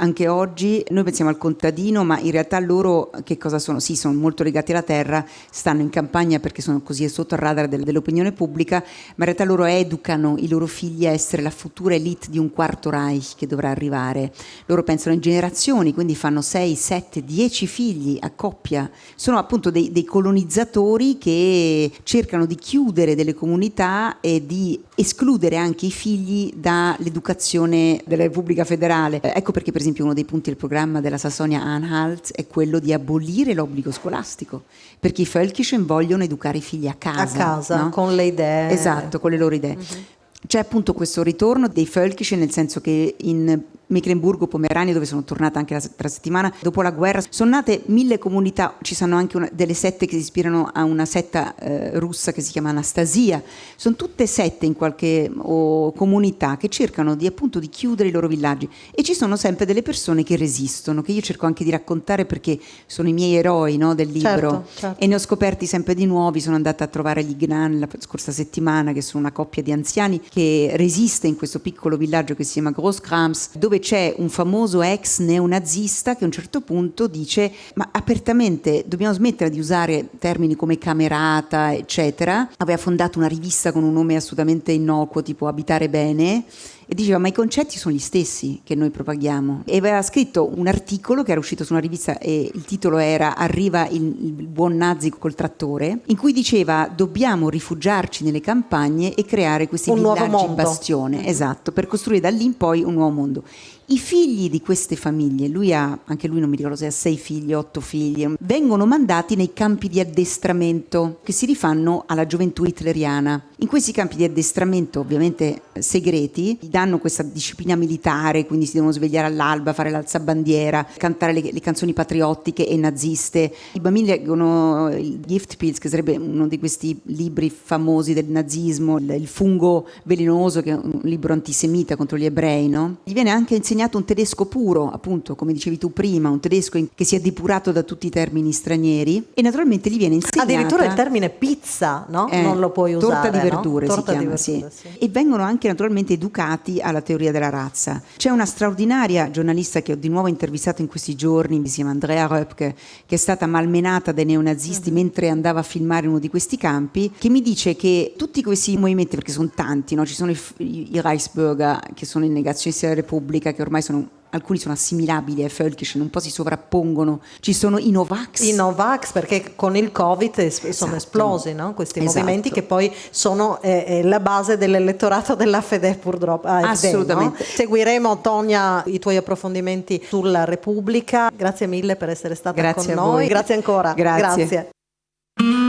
anche oggi noi pensiamo al contadino, ma in realtà loro che cosa sono? Sì, sono molto legati alla terra, stanno in campagna perché sono così sotto il radar dell'opinione pubblica, ma in realtà loro educano i loro figli a essere la futura elite di un quarto Reich che dovrà arrivare. Loro pensano in generazioni, quindi fanno 6, 7, 10 figli a coppia. Sono appunto dei colonizzatori che cercano di chiudere delle comunità e di escludere anche i figli dall'educazione della Repubblica Federale. Ecco perché per esempio uno dei punti del programma della Sassonia-Anhalt è quello di abolire l'obbligo scolastico, perché i Völkischen vogliono educare i figli a casa, no? Con le idee. Esatto, con le loro idee. C'è appunto questo ritorno dei Völkischen, nel senso che in Mecklenburgo-Pomerania, dove sono tornata anche l'altra settimana, dopo la guerra sono nate 1000 comunità, ci sono anche delle sette che si ispirano a una setta russa che si chiama Anastasia, sono tutte sette in qualche comunità che cercano di appunto di chiudere i loro villaggi, e ci sono sempre delle persone che resistono, che io cerco anche di raccontare perché sono i miei eroi, no, del libro. Certo. E ne ho scoperti sempre di nuovi. Sono andata a trovare gli Gnan la scorsa settimana, che sono una coppia di anziani che resiste in questo piccolo villaggio che si chiama Großkrams, dove c'è un famoso ex neonazista che a un certo punto dice: ma apertamente dobbiamo smettere di usare termini come camerata eccetera. Aveva fondato una rivista con un nome assolutamente innocuo tipo Abitare Bene, e diceva: ma i concetti sono gli stessi che noi propaghiamo. E aveva scritto un articolo che era uscito su una rivista e il titolo era Arriva il buon nazi col trattore, in cui diceva: dobbiamo rifugiarci nelle campagne e creare questi villaggi bastione, esatto, per costruire da lì in poi un nuovo mondo. I figli di queste famiglie, anche lui non mi ricordo se ha 6 figli, 8 figli, vengono mandati nei campi di addestramento che si rifanno alla gioventù hitleriana. In questi campi di addestramento, ovviamente segreti, gli danno questa disciplina militare, quindi si devono svegliare all'alba, fare l'alzabandiera, cantare le canzoni patriottiche e naziste. I bambini leggono il Giftpilz, che sarebbe uno di questi libri famosi del nazismo, il fungo velenoso, che è un libro antisemita contro gli ebrei, no? Gli viene anche insegnato un tedesco puro, appunto, come dicevi tu prima, un tedesco che si è depurato da tutti i termini stranieri, e naturalmente gli viene insegnata addirittura il termine pizza, no? Non lo puoi usare, torta di verdure, no? Si chiama, sì. E vengono anche naturalmente educati alla teoria della razza. C'è una straordinaria giornalista che ho di nuovo intervistato in questi giorni, si chiama Andrea Röpke, che è stata malmenata dai neonazisti mentre andava a filmare uno di questi campi, che mi dice che tutti questi movimenti, perché sono tanti, no? Ci sono i Reichsbürger, che sono i negazionisti della Repubblica, che ormai alcuni sono assimilabili ai Völkischen, un po' si sovrappongono. Ci sono i Novax. I Novax, perché con il Covid sono esplosi, no? Questi movimenti che poi sono la base dell'elettorato della Fede, purtroppo. Assolutamente. No? Seguiremo, Tonia, i tuoi approfondimenti sulla Repubblica. Grazie mille per essere stata con noi. Grazie ancora. Grazie.